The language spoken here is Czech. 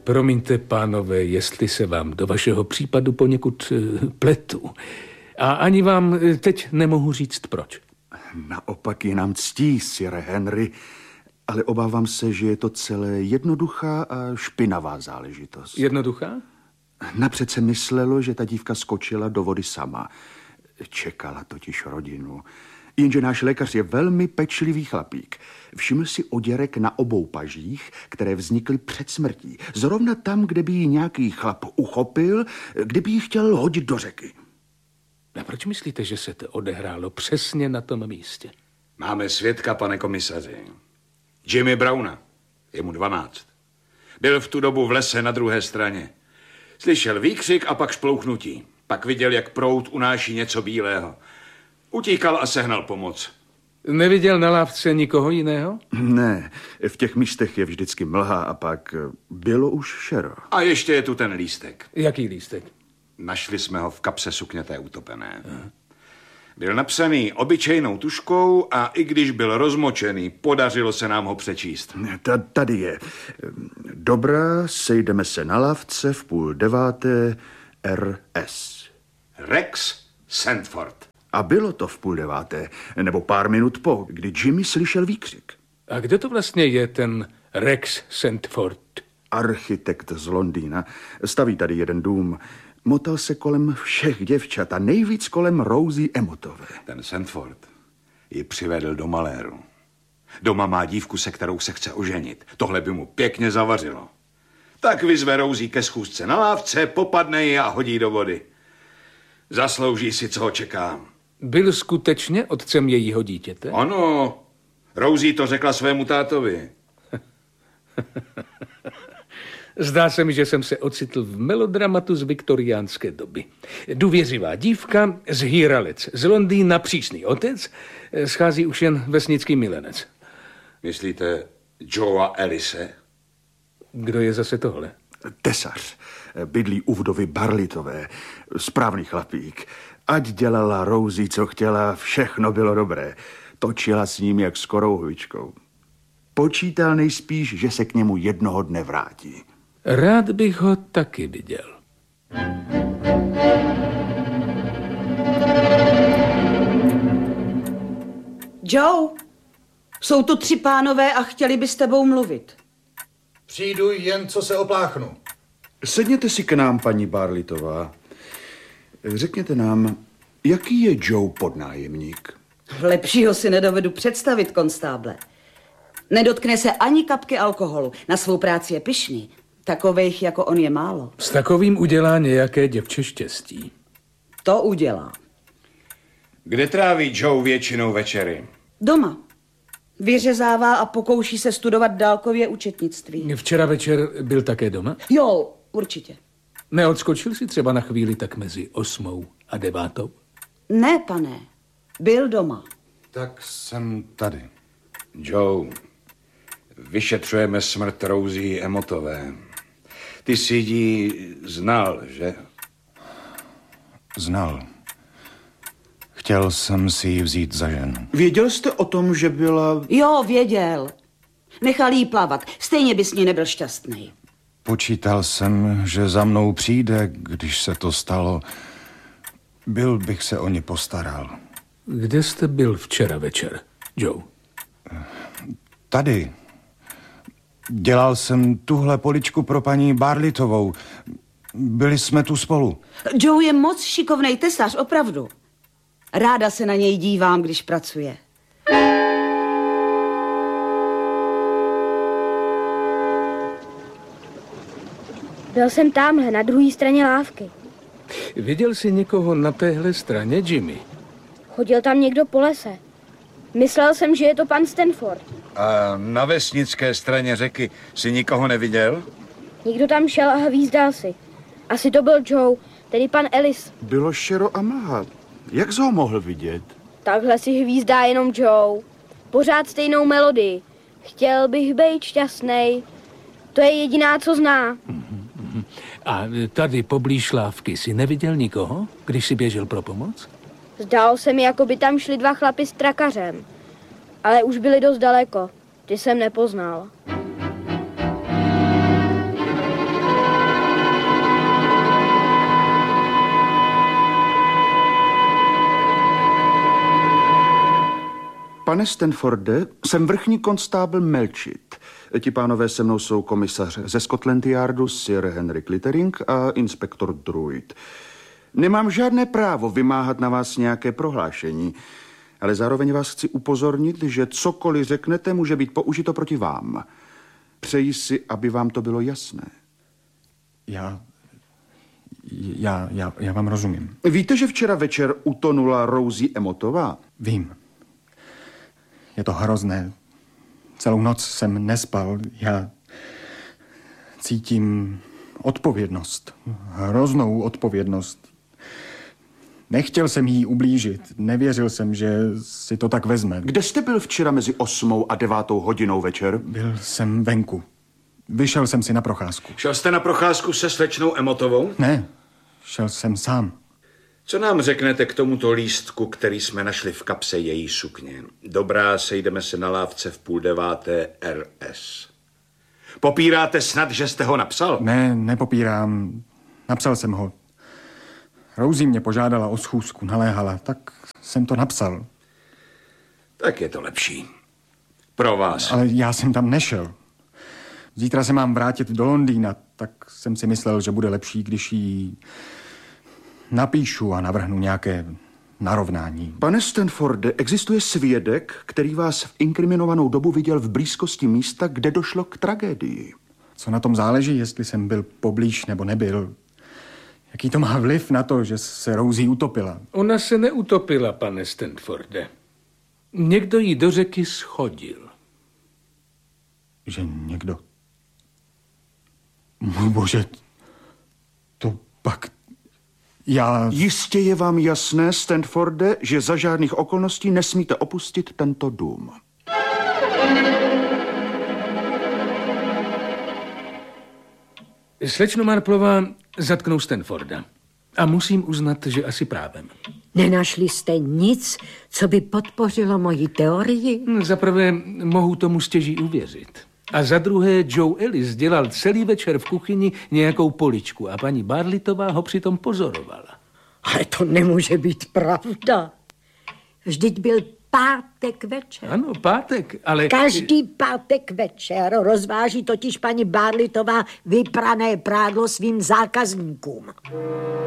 Promiňte, pánové, jestli se vám do vašeho případu poněkud pletu. A ani vám teď nemohu říct proč. Naopak je nám ctí, sire Henry, ale obávám se, že je to celé jednoduchá a špinavá záležitost. Jednoduchá? Napřed se myslelo, že ta dívka skočila do vody sama. Čekala totiž rodinu. Jenže náš lékař je velmi pečlivý chlapík. Všiml si oděrek na obou pažích, které vznikly před smrtí. Zrovna tam, kde by ji nějaký chlap uchopil, kde by ji chtěl hodit do řeky. A proč myslíte, že se to odehrálo přesně na tom místě? Máme svědka, pane komisaři. Jimmy Browna. Je mu 12. Byl v tu dobu v lese na druhé straně. Slyšel výkřik a pak šplouchnutí. Pak viděl, jak proud unáší něco bílého. Utíkal a sehnal pomoc. Neviděl na lávce nikoho jiného? Ne, v těch místech je vždycky mlha a pak bylo už šero. A ještě je tu ten lístek. Jaký lístek? Našli jsme ho v kapse sukně té utopené. Byl napsaný obyčejnou tužkou a i když byl rozmočený, podařilo se nám ho přečíst. Tady je. Dobrá, sejdeme se na lávce v 8:30 RS. Rex Sandford. A bylo to v 8:30, nebo pár minut po, kdy Jimmy slyšel výkřik. A kdo to vlastně je ten Rex Sandford? Architekt z Londýna. Staví tady jeden dům. Motal se kolem všech děvčat a nejvíc kolem Rosie Emmotové. Ten Sandford ji přivedl do maléru. Doma má dívku, se kterou se chce oženit. Tohle by mu pěkně zavařilo. Tak vyzve Rosie ke schůzce na lávce, popadne ji a hodí do vody. Zaslouží si, co ho čeká. Byl skutečně otcem jejího dítěte? Ano, Rosie to řekla svému tátovi. Zdá se mi, že jsem se ocitl v melodramatu z viktoriánské doby. Důvěřivá dívka, zhýralec z Londýna, přísný otec, schází už jen vesnický milenec. Myslíte Joea Ellise? Kdo je zase tohle? Tesař. Bydlí u vdovy Barlitové. Správný chlapík. Ať dělala Rosie, co chtěla, všechno bylo dobré. Točila s ním jak s korouhvičkou. Počítal nejspíš, že se k němu jednoho dne vrátí. Rád bych ho taky viděl. Joe, jsou tu 3 pánové a chtěli by s tebou mluvit. Přijdu jen, co se opláchnu. Sedněte si k nám, paní Barlitová. Řekněte nám, jaký je Joe podnájemník? Lepšího si nedovedu představit, konstáble. Nedotkne se ani kapky alkoholu. Na svou práci je pyšný. Takovejch jako on je málo. S takovým udělá nějaké děvče štěstí. To udělá. Kde tráví Joe většinou večery? Doma. Vyřezává a pokouší se studovat dálkově účetnictví. Včera večer byl také doma? Jo, určitě. Neodskočil si třeba na chvíli tak mezi 8 a 9? Ne, pane. Byl doma. Tak jsem tady. Joe, vyšetřujeme smrt Rosie Emmotové. Ty jsi ji znal, že? Znal. Chtěl jsem si ji vzít za ženu. Věděl jste o tom, že byla... Jo, věděl. Nechal jí plavat. Stejně by s ní nebyl šťastný. Počítal jsem, že za mnou přijde, když se to stalo. Byl bych se o ně postaral. Kde jste byl včera večer, Joe? Tady. Dělal jsem tuhle poličku pro paní Barlitovou. Byli jsme tu spolu. Joe je moc šikovnej tesař, opravdu. Ráda se na něj dívám, když pracuje. Byl jsem tamhle, na druhé straně lávky. Viděl jsi někoho na téhle straně, Jimmy? Chodil tam někdo po lese. Myslel jsem, že je to pan Stanford. A na vesnické straně řeky si nikoho neviděl? Někdo tam šel a hvízdal si. Asi to byl Joe, tedy pan Ellis. Bylo šero a mlha. Jak jsi ho mohl vidět? Takhle si hvízdá jenom Joe. Pořád stejnou melodii. Chtěl bych být šťastnej. To je jediná, co zná. A tady poblíž lávky si neviděl nikoho, když si běžel pro pomoc? Zdálo se mi, jako by tam šli 2 chlapi s trakařem. Ale už byli dost daleko. Ty jsem nepoznal. Pane Stanforde, jsem vrchní konstábl Melchit. Ti pánové se mnou jsou komisař ze Scotland Yardu Sir Henry Clittering a inspektor Druid. Nemám žádné právo vymáhat na vás nějaké prohlášení, ale zároveň vás chci upozornit, že cokoliv řeknete, může být použito proti vám. Přeji si, aby vám to bylo jasné. Já vám rozumím. Víte, že včera večer utonula Rosie Emottová? Vím. Je to hrozné. Celou noc jsem nespal. Já cítím odpovědnost. Hroznou odpovědnost. Nechtěl jsem jí ublížit. Nevěřil jsem, že si to tak vezme. Kde jste byl včera mezi 8. a 9. hodinou večer? Byl jsem venku. Vyšel jsem si na procházku. Šel jste na procházku se slečnou Emottovou? Ne, šel jsem sám. Co nám řeknete k tomuto lístku, který jsme našli v kapse její sukně? Dobrá, sejdeme se na lávce v 8:30 RS. Popíráte snad, že jste ho napsal? Ne, nepopírám. Napsal jsem ho. Rosie mě požádala o schůzku, naléhala, tak jsem to napsal. Tak je to lepší. Pro vás. Ale já jsem tam nešel. Zítra se mám vrátit do Londýna, tak jsem si myslel, že bude lepší, když jí napíšu a navrhnu nějaké narovnání. Pane Stanforde, existuje svědek, který vás v inkriminovanou dobu viděl v blízkosti místa, kde došlo k tragédii. Co na tom záleží, jestli jsem byl poblíž nebo nebyl? Jaký to má vliv na to, že se Rosie utopila? Ona se neutopila, pane Stanforde. Někdo ji do řeky schodil. Že někdo... Můj bože, to pak... Jistě je vám jasné, Stanforde, že za žádných okolností nesmíte opustit tento dům. Slečno Marplová zatknou Stanforda. A musím uznat, že asi právem. Nenašli jste nic, co by podpořilo moji teorii? Za prvé mohu tomu stěží uvěřit. A za druhé Joe Ellis dělal celý večer v kuchyni nějakou poličku a paní Barlitová ho přitom pozorovala. Ale to nemůže být pravda. Vždyť byl pátek večer. Ano, pátek, ale... Každý pátek večer rozváží totiž paní Barlitová vyprané prádlo svým zákazníkům.